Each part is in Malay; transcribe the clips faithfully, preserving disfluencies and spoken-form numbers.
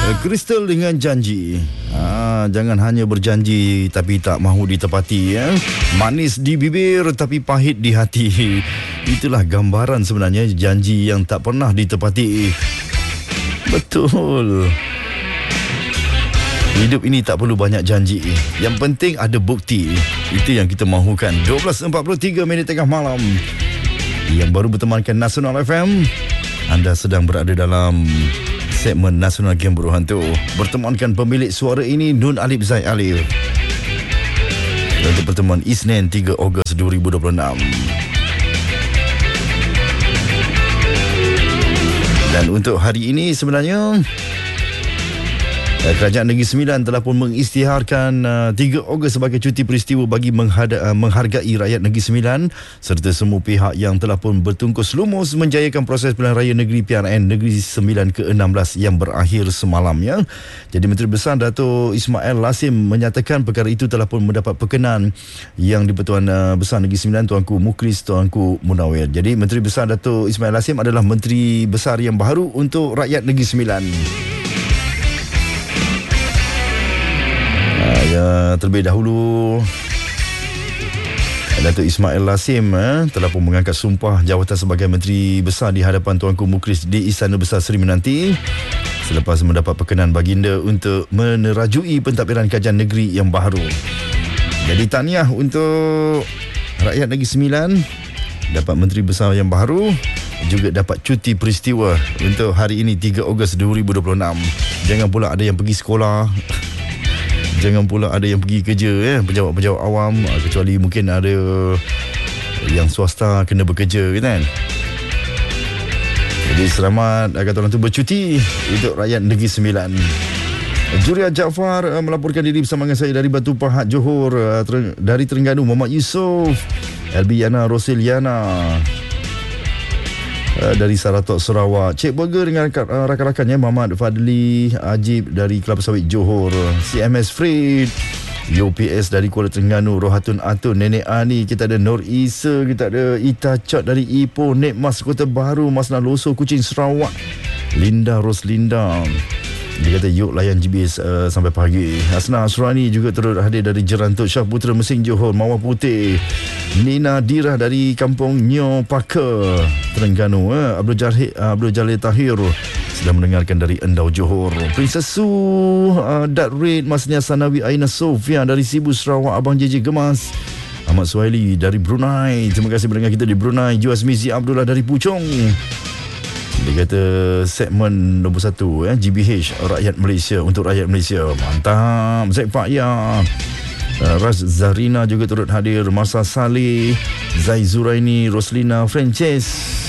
Crystal dengan janji. Ha, jangan hanya berjanji tapi tak mahu ditepati ya. Manis di bibir tapi pahit di hati. Itulah gambaran sebenarnya janji yang tak pernah ditepati. Betul. Hidup ini tak perlu banyak janji. Yang penting ada bukti. Itu yang kita mahukan. dua belas empat puluh tiga minit tengah malam. Yang baru bertemankan Nasional F M, anda sedang berada dalam segmen Nasional Game Berhantu. Bertemankan pemilik suara ini, Nun Alif Zaid Alif. Untuk pertemuan Isnin tiga Ogos dua ribu dua puluh enam. Dan untuk hari ini sebenarnya Kerajaan Negeri Sembilan telah pun mengisytiharkan uh, tiga Ogos sebagai cuti peristiwa bagi menghada, uh, menghargai rakyat Negeri Sembilan serta semua pihak yang telah pun bertungkus lumus menjayakan proses pilihan raya negeri P R N Negeri Sembilan ke enam belas yang berakhir semalam ya. Jadi Menteri Besar Dato' Ismail Lasim menyatakan perkara itu telah pun mendapat perkenan yang di-Pertuan uh, Besar Negeri Sembilan Tuanku Mukris Tuanku Munawir. Jadi Menteri Besar Dato' Ismail Lasim adalah Menteri Besar yang baru untuk rakyat Negeri Sembilan. Ya, terlebih dahulu Dato' Ismail Lasim eh, telah pun mengangkat sumpah jawatan sebagai Menteri Besar di hadapan Tuanku Mukris di Istana Besar Seri Menanti selepas mendapat perkenan baginda untuk menerajui pentadbiran Kerajaan Negeri yang baru. Jadi tahniah untuk rakyat Negeri Sembilan dapat Menteri Besar yang baru, juga dapat cuti peristiwa untuk hari ini tiga Ogos dua ribu dua puluh enam. Jangan pula ada yang pergi sekolah. Jangan pula ada yang pergi kerja ya, pejabat-pejabat awam, kecuali mungkin ada yang swasta kena bekerja kan. Jadi selamat kata orang tu bercuti untuk rakyat Negeri Sembilan. Juria Jaafar melaporkan diri bersama dengan saya dari Batu Pahat Johor. Dari Terengganu Muhammad Yusof, Elbiana Rosiliana. Dari Saratok Sarawak, Cik Burger dengan rakan-rakannya Muhammad Fadli Ajib dari Kelapa Sawit Johor, C M S Fred, U P S dari Kuala Terengganu, Rohatun Atun, Nenek Ani, kita ada Nur Isa, kita ada Ita Cot dari Ipoh, Nek Mas Kota Baru, Mas Naloso Kuching Sarawak, Linda Roslinda. Dia kata yuk layan G B S uh, sampai pagi. Hasna Asrani juga turut hadir dari Jerantut, Syah Putra Mesing Johor, Mawar Putih, Nina Dirah dari Kampung Nyo Paka Terengganu, eh. Abdul Jalil uh, Abdul Jalil Tahir sedang mendengarkan dari Endau Johor. Princess Su uh, Dat Red, Masnya Sanawi Aina Sofia dari Sibu Sarawak, Abang J J Gemas, Ahmad Suhaili dari Brunei. Terima kasih mendengar kita di Brunei. Juaz Mizi Abdullah dari Puchong. Dia kata segmen nombor satu eh, G B H rakyat Malaysia untuk rakyat Malaysia. Mantap. Zaid Pak ya. uh, Raz Zarina juga turut hadir. Marsa Saleh, Zai Zuraini, Roslina Frances.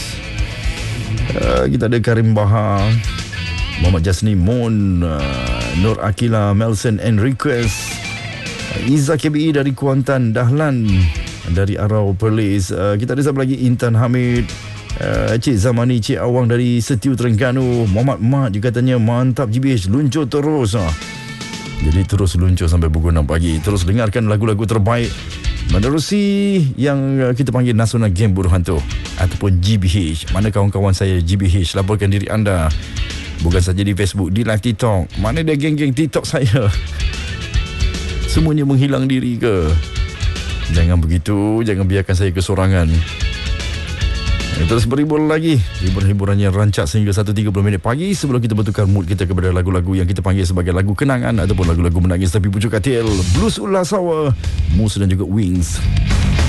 uh, Kita ada Karim Bahar, Muhammad Jasni Mon, uh, Nur Akila, Melson Enriquez, uh, Iza K B I dari Kuantan, Dahlan dari Arau Perlis. uh, Kita ada satu lagi Intan Hamid, Uh, Cik Zamani, Cik Awang dari Setiu Terengganu, Muhammad Mat juga katanya mantap G B H, luncur terus ha. Jadi terus luncur sampai pukul enam pagi. Terus dengarkan lagu-lagu terbaik menerusi yang uh, kita panggil Nasional Game Berhantu ataupun G B H. Mana kawan-kawan saya G B H? Laporkan diri anda. Bukan saja di Facebook, di live TikTok. Mana dia geng-geng TikTok saya? Semuanya menghilang diri ke? Jangan begitu. Jangan biarkan saya kesorangan. Terus berhibur lagi. Hibur-hiburannya rancak sehingga satu tiga puluh minit pagi sebelum kita bertukar mood kita kepada lagu-lagu yang kita panggil sebagai lagu kenangan ataupun lagu-lagu menangis tapi pucuk katil. Blues Ulas Sawa, Mus dan juga Wings.